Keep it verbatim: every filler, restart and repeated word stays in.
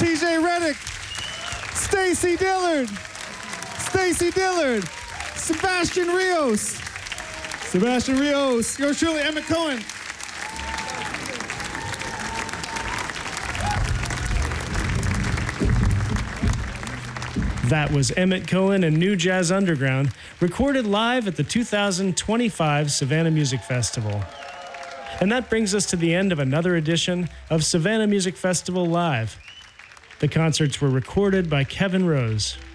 T J Reddick, Stacy Dillard, Stacy Dillard, Sebastian Rios, Sebastian Rios, yours truly, Emmett Cohen. That was Emmett Cohen and New Jazz Underground, recorded live at the two thousand twenty-five Savannah Music Festival. And that brings us to the end of another edition of Savannah Music Festival Live. The concerts were recorded by Kevin Rose.